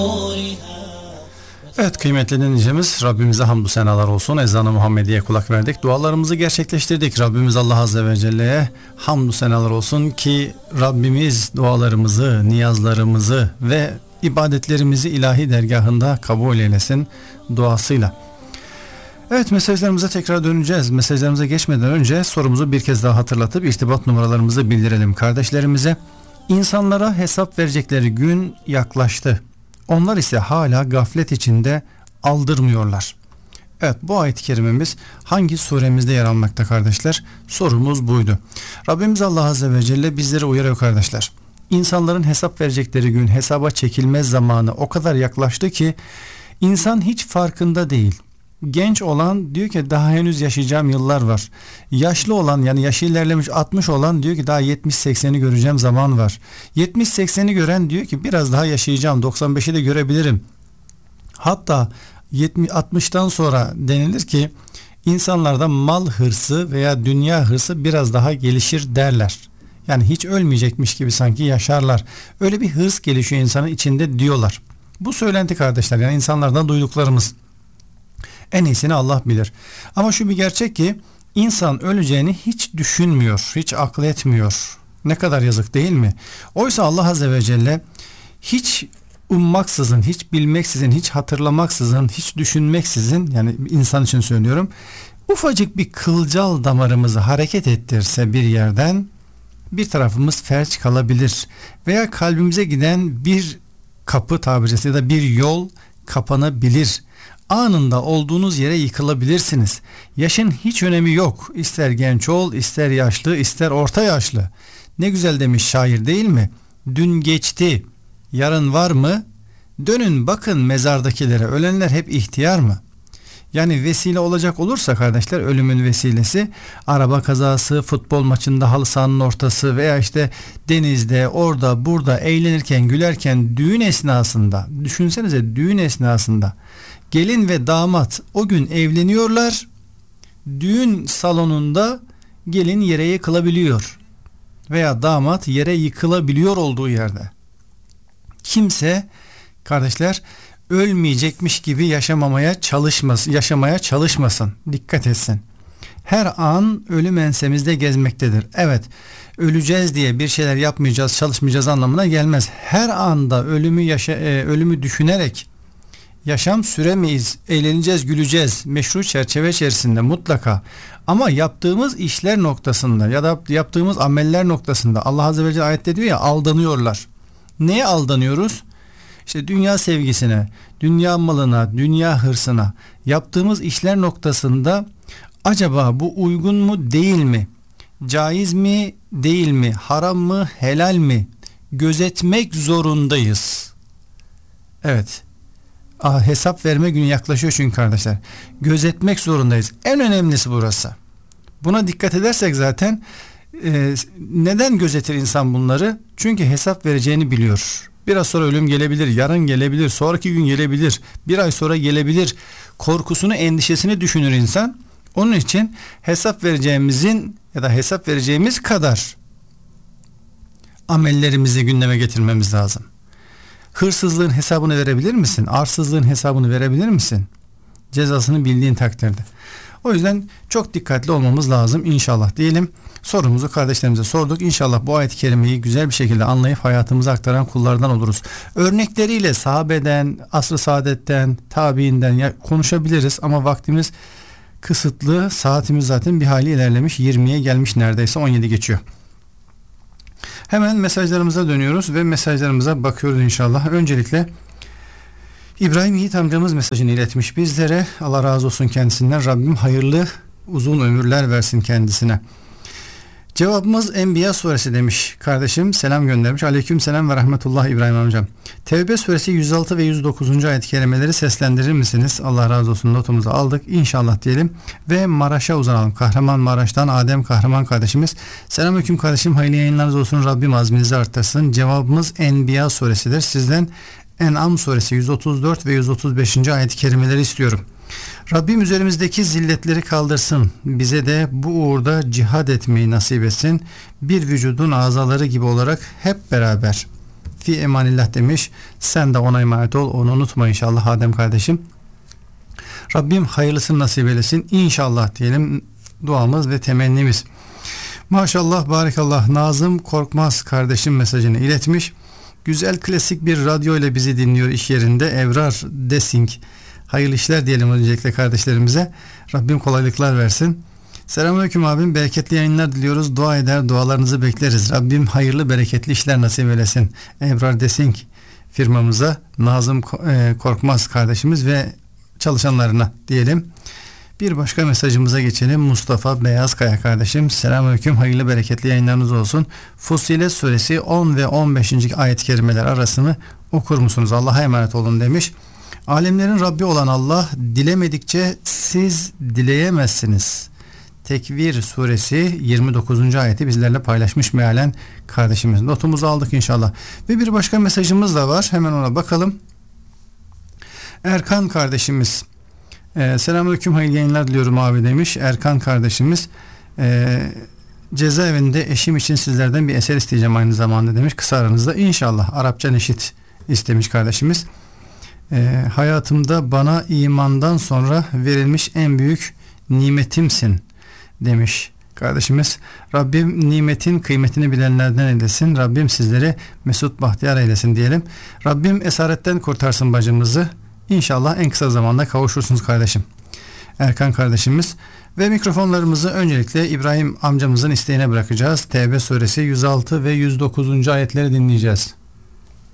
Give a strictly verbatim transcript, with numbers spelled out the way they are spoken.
Evet kıymetli dinleyicimiz, Rabbimize hamdü senalar olsun. Ezan-ı Muhammediye kulak verdik. Dualarımızı gerçekleştirdik. Rabbimiz Allah Azze ve Celle'ye hamdü senalar olsun ki Rabbimiz dualarımızı, niyazlarımızı ve ibadetlerimizi ilahi dergahında kabul eylesin duasıyla. Evet, mesajlarımıza tekrar döneceğiz. Mesajlarımıza geçmeden önce sorumuzu bir kez daha hatırlatıp irtibat numaralarımızı bildirelim kardeşlerimize. İnsanlara hesap verecekleri gün yaklaştı. Onlar ise hala gaflet içinde aldırmıyorlar. Evet, bu ayet-i kerimemiz hangi suremizde yer almakta kardeşler? Sorumuz buydu. Rabbimiz Allah Azze ve Celle bizleri uyarıyor kardeşler. İnsanların hesap verecekleri gün, hesaba çekilmez zamanı o kadar yaklaştı ki insan hiç farkında değil. Genç olan diyor ki daha henüz yaşayacağım yıllar var. Yaşlı olan, yani yaşı ilerlemiş altmış olan diyor ki daha yetmiş sekseni göreceğim zaman var. yetmiş sekseni gören diyor ki biraz daha yaşayacağım, doksan beşi de görebilirim. Hatta yetmiş altmıştan sonra denilir ki insanlarda mal hırsı veya dünya hırsı biraz daha gelişir derler. Yani hiç ölmeyecekmiş gibi sanki yaşarlar. Öyle bir hırs gelişiyor insanın içinde diyorlar. Bu söylenti kardeşler, yani insanlardan duyduklarımız. En iyisini Allah bilir. Ama şu bir gerçek ki insan öleceğini hiç düşünmüyor, hiç akıl etmiyor. Ne kadar yazık değil mi? Oysa Allah Azze ve Celle hiç ummaksızın, hiç bilmeksizin, hiç hatırlamaksızın, hiç düşünmeksizin, yani insan için söylüyorum, ufacık bir kılcal damarımızı hareket ettirse bir yerden bir tarafımız felç kalabilir veya kalbimize giden bir kapı tabircisi ya da bir yol kapanabilir. Anında olduğunuz yere yıkılabilirsiniz. Yaşın hiç önemi yok. İster genç ol, ister yaşlı, ister orta yaşlı. Ne güzel demiş şair değil mi? Dün geçti, yarın var mı? Dönün bakın mezardakilere, ölenler hep ihtiyar mı? Yani vesile olacak olursa kardeşler, ölümün vesilesi araba kazası, futbol maçında halı sahanın ortası veya işte denizde, orada burada eğlenirken, gülerken, düğün esnasında, düşünsenize düğün esnasında gelin ve damat o gün evleniyorlar. Düğün salonunda gelin yere yıkılabiliyor veya damat yere yıkılabiliyor olduğu yerde. Kimse kardeşler ölmeyecekmiş gibi yaşamamaya çalışmasın, yaşamaya çalışmasın. Dikkat etsin. Her an ölüm ensemizde gezmektedir. Evet, öleceğiz diye bir şeyler yapmayacağız, çalışmayacağız anlamına gelmez. Her anda ölümü yaşa, e, ölümü düşünerek yaşam süremeyiz. Eğleneceğiz, güleceğiz. Meşru çerçeve içerisinde mutlaka. Ama yaptığımız işler noktasında ya da yaptığımız ameller noktasında Allah Azze ve Celle ayette diyor ya, aldanıyorlar. Neye aldanıyoruz? İşte dünya sevgisine, dünya malına, dünya hırsına, yaptığımız işler noktasında acaba bu uygun mu değil mi? Caiz mi değil mi? Haram mı helal mi? Gözetmek zorundayız. Evet. Ah, hesap verme günü yaklaşıyor çünkü kardeşler. Gözetmek zorundayız. En önemlisi burası. Buna dikkat edersek zaten e, neden gözetir insan bunları? Çünkü hesap vereceğini biliyor. Biraz sonra ölüm gelebilir, yarın gelebilir, sonraki gün gelebilir, bir ay sonra gelebilir. Korkusunu, endişesini düşünür insan. Onun için hesap vereceğimizin ya da hesap vereceğimiz kadar amellerimizi gündeme getirmemiz lazım. Hırsızlığın hesabını verebilir misin? Arsızlığın hesabını verebilir misin? Cezasını bildiğin takdirde. O yüzden çok dikkatli olmamız lazım inşallah diyelim. Sorumuzu kardeşlerimize sorduk. İnşallah bu ayet-i kerimeyi güzel bir şekilde anlayıp hayatımıza aktaran kullardan oluruz. Örnekleriyle sahabeden, asr-ı saadetten, tabiinden ya konuşabiliriz ama vaktimiz kısıtlı. Saatimiz zaten bir hayli ilerlemiş. yirmiye gelmiş, neredeyse on yedi geçiyor. Hemen mesajlarımıza dönüyoruz ve mesajlarımıza bakıyoruz inşallah. Öncelikle İbrahim Yiğit amcamız mesajını iletmiş bizlere. Allah razı olsun kendisinden. Rabbim hayırlı uzun ömürler versin kendisine. Cevabımız Enbiya suresi demiş kardeşim, selam göndermiş. Aleyküm selam ve rahmetullah İbrahim amcam. Tevbe suresi yüz altı ve yüz dokuzuncu ayet-i kerimeleri seslendirir misiniz? Allah razı olsun, notumuzu aldık inşallah diyelim ve Maraş'a uzanalım. Kahramanmaraş'tan Adem Kahraman kardeşimiz. Selamünaleyküm kardeşim, hayırlı yayınlarınız olsun, Rabbim azminizi arttırsın. Cevabımız Enbiya suresidir. Sizden En'am suresi yüz otuz dört ve yüz otuz beşinci ayet-i kerimeleri istiyorum. Rabbim üzerimizdeki zilletleri kaldırsın. Bize de bu uğurda cihad etmeyi nasip etsin. Bir vücudun azaları gibi olarak hep beraber. fi emanillah demiş. Sen de ona emanet ol, onu unutma inşallah Adem kardeşim. Rabbim hayırlısını nasip eylesin inşallah diyelim, duamız ve temennimiz. Maşallah, barakallah, Nazım Korkmaz kardeşim mesajını iletmiş. Güzel klasik bir radyo ile bizi dinliyor iş yerinde. Evrar Desing. Hayırlı işler diyelim öncelikle kardeşlerimize. Rabbim kolaylıklar versin. Selamünaleyküm abim. Bereketli yayınlar diliyoruz. Dua eder, dualarınızı bekleriz. Rabbim hayırlı, bereketli işler nasip eylesin. Evrar Desing firmamıza, Nazım Korkmaz kardeşimiz ve çalışanlarına diyelim. Bir başka mesajımıza geçelim. Mustafa Beyazkaya kardeşim. Selamünaleyküm. Hayırlı, bereketli yayınlarınız olsun. Fussilet suresi on ve on beşinci ayet-i kerimeler arasını okur musunuz? Allah'a emanet olun demiş. Alemlerin Rabbi olan Allah dilemedikçe siz dileyemezsiniz. Tekvir suresi yirmi dokuzuncu ayeti bizlerle paylaşmış mealen kardeşimiz. Notumuzu aldık inşallah. Ve bir başka mesajımız da var. Hemen ona bakalım. Erkan kardeşimiz. Ee, Selamünaleyküm, hayırlı yayınlar diliyorum abi demiş. Erkan kardeşimiz. Ee, cezaevinde eşim için sizlerden bir eser isteyeceğim aynı zamanda demiş. Kısa aranızda inşallah. Arapça neşit istemiş kardeşimiz. Ee, hayatımda bana imandan sonra verilmiş en büyük nimetimsin demiş kardeşimiz. Rabbim nimetin kıymetini bilenlerden eylesin. Rabbim sizleri mesut bahtiyar eylesin diyelim. Rabbim esaretten kurtarsın bacımızı. İnşallah en kısa zamanda kavuşursunuz kardeşim. Erkan kardeşimiz. Ve mikrofonlarımızı öncelikle İbrahim amcamızın isteğine bırakacağız. Tevbe suresi yüz altı ve yüz dokuzuncu ayetleri dinleyeceğiz.